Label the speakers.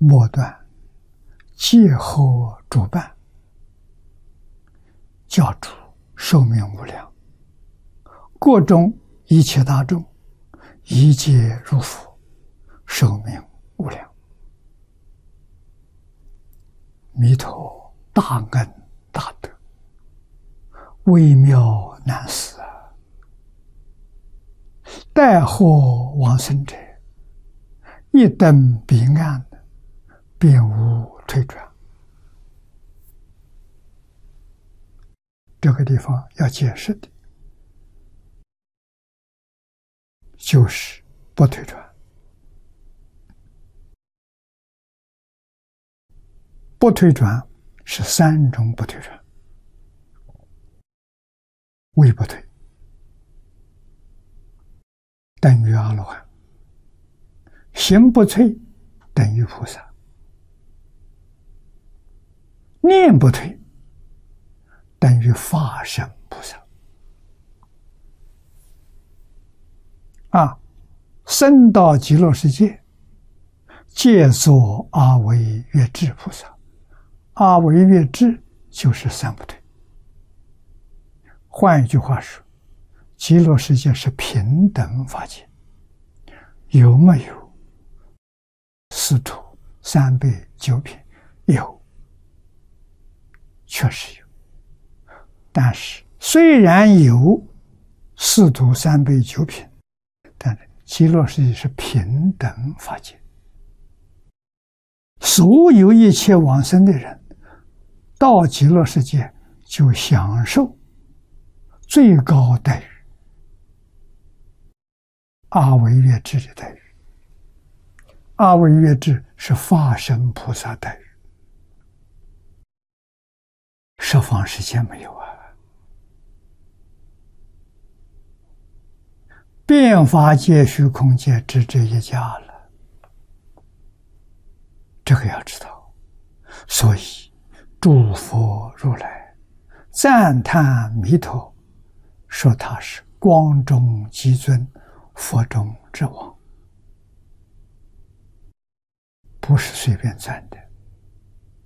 Speaker 1: 末端戒后主办，教主寿命无量，国中一切大众一皆入佛，寿命无量。弥陀大恩大德，微妙难思啊！待获往生者，一登彼岸，便无退转。这个地方要解释的，就是不退转。不退转是三种不退转：位不退，等于阿罗汉；行不退，等于菩萨；念不退，等于法身菩萨。生到极乐世界，皆作阿惟越致菩萨。阿惟越致就是三不退。换一句话说，极乐世界是平等法界，有没有四土三辈九品？有，确实有。但是虽然有四土三辈九品，但是极乐世界是平等法界，所有一切往生的人到极乐世界就享受最高待遇，阿惟越致的待遇。阿惟越致是法身菩萨待遇，十方世界没有啊。遍法界、虚空界只这一家了，这个要知道。所以诸佛如来赞叹弥陀，说他是光中极尊，佛中之王，不是随便赞的。